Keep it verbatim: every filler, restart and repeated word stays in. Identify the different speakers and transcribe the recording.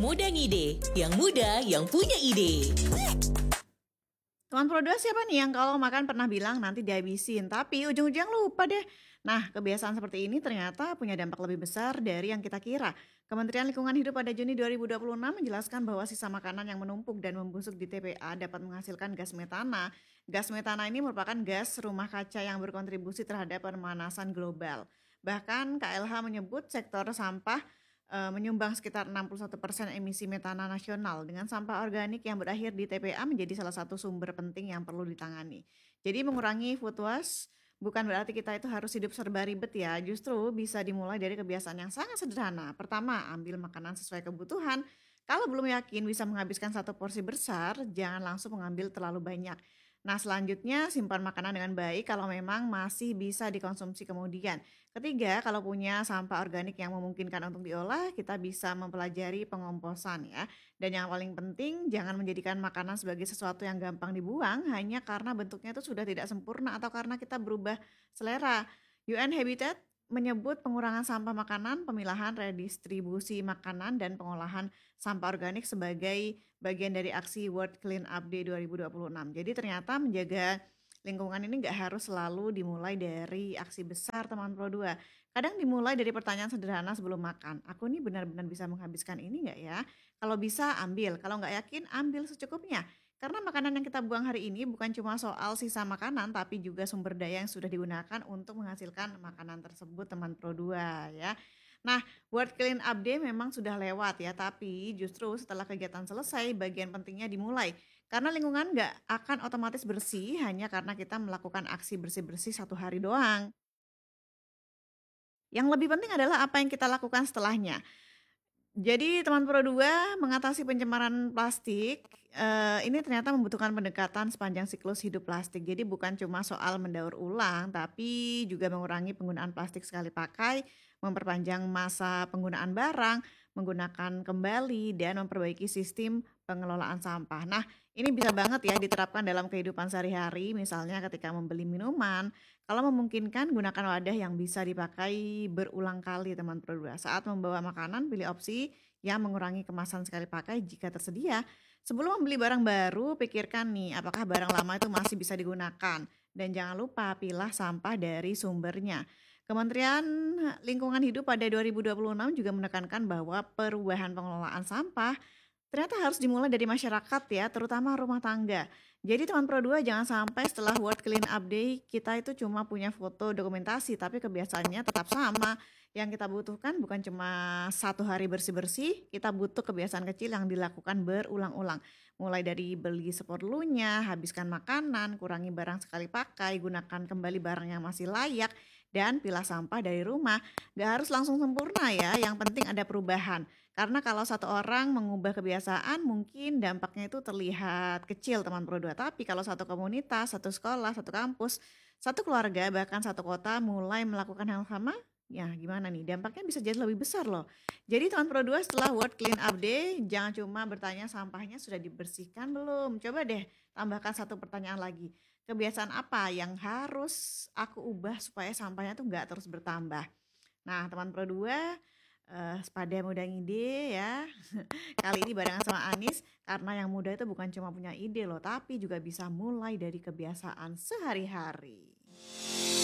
Speaker 1: Muda Ngide, yang muda yang punya ide.
Speaker 2: Teman Pro dua siapa nih yang kalau makan pernah bilang nanti dihabisin, tapi ujung-ujung lupa deh. Nah, kebiasaan seperti ini ternyata punya dampak lebih besar dari yang kita kira. Kementerian Lingkungan Hidup pada Juni dua ribu dua puluh enam menjelaskan bahwa sisa makanan yang menumpuk dan membusuk di T P A dapat menghasilkan gas metana. Gas metana ini merupakan gas rumah kaca yang berkontribusi terhadap pemanasan global. Bahkan K L H menyebut sektor sampah eh, menyumbang sekitar enam puluh satu persen emisi metana nasional, dengan sampah organik yang berakhir di T P A menjadi salah satu sumber penting yang perlu ditangani. Jadi mengurangi food waste bukan berarti kita itu harus hidup serba ribet ya, justru bisa dimulai dari kebiasaan yang sangat sederhana. Pertama, ambil makanan sesuai kebutuhan. Kalau belum yakin bisa menghabiskan satu porsi besar, jangan langsung mengambil terlalu banyak. Nah, selanjutnya simpan makanan dengan baik kalau memang masih bisa dikonsumsi kemudian. Ketiga, kalau punya sampah organik yang memungkinkan untuk diolah, kita bisa mempelajari pengomposan ya. Dan yang paling penting, jangan menjadikan makanan sebagai sesuatu yang gampang dibuang hanya karena bentuknya itu sudah tidak sempurna atau karena kita berubah selera. U N Habitat menyebut pengurangan sampah makanan, pemilahan, redistribusi makanan, dan pengolahan sampah organik sebagai bagian dari aksi World Clean Up Day dua ribu dua puluh enam. Jadi ternyata menjaga lingkungan ini nggak harus selalu dimulai dari aksi besar, teman Pro dua. Kadang dimulai dari pertanyaan sederhana sebelum makan. Aku nih benar-benar bisa menghabiskan ini nggak ya? Kalau bisa ambil, kalau nggak yakin ambil secukupnya. Karena makanan yang kita buang hari ini bukan cuma soal sisa makanan, tapi juga sumber daya yang sudah digunakan untuk menghasilkan makanan tersebut, teman Pro dua ya. Nah, World Clean Up Day memang sudah lewat ya, tapi justru setelah kegiatan selesai, bagian pentingnya dimulai. Karena lingkungan nggak akan otomatis bersih hanya karena kita melakukan aksi bersih-bersih satu hari doang. Yang lebih penting adalah apa yang kita lakukan setelahnya. Jadi teman Pro dua mengatasi pencemaran plastik, eee, ini ternyata membutuhkan pendekatan sepanjang siklus hidup plastik. Jadi bukan cuma soal mendaur ulang, tapi juga mengurangi penggunaan plastik sekali pakai, memperpanjang masa penggunaan barang, menggunakan kembali, dan memperbaiki sistem pengelolaan sampah. Nah, ini bisa banget ya diterapkan dalam kehidupan sehari-hari, misalnya ketika membeli minuman, kalau memungkinkan gunakan wadah yang bisa dipakai berulang kali, teman Pro dua. Saat membawa makanan, pilih opsi yang mengurangi kemasan sekali pakai jika tersedia. Sebelum membeli barang baru, pikirkan nih apakah barang lama itu masih bisa digunakan. Dan jangan lupa pilah sampah dari sumbernya. Kementerian Lingkungan Hidup pada dua ribu dua puluh enam juga menekankan bahwa perubahan pengelolaan sampah ternyata harus dimulai dari masyarakat ya, terutama rumah tangga. Jadi teman Pro dua jangan sampai setelah World Clean Up Day kita itu cuma punya foto dokumentasi tapi kebiasaannya tetap sama. Yang kita butuhkan bukan cuma satu hari bersih-bersih, kita butuh kebiasaan kecil yang dilakukan berulang-ulang. Mulai dari beli seperlunya, habiskan makanan, kurangi barang sekali pakai, gunakan kembali barang yang masih layak, dan pilah sampah dari rumah. Gak harus langsung sempurna ya, yang penting ada perubahan. Karena kalau satu orang mengubah kebiasaan mungkin dampaknya itu terlihat kecil, teman Pro dua. Tapi kalau satu komunitas, satu sekolah, satu kampus, satu keluarga, bahkan satu kota mulai melakukan hal sama, ya gimana nih? Dampaknya bisa jadi lebih besar loh. Jadi teman Pro dua setelah World Clean Up Day jangan cuma bertanya sampahnya sudah dibersihkan belum. Coba deh tambahkan satu pertanyaan lagi. Kebiasaan apa yang harus aku ubah supaya sampahnya tuh nggak terus bertambah? Nah, teman Pro dua, eh, sepada muda ngide ya. Kali ini barengan sama Anis, karena yang muda itu bukan cuma punya ide loh, tapi juga bisa mulai dari kebiasaan sehari-hari.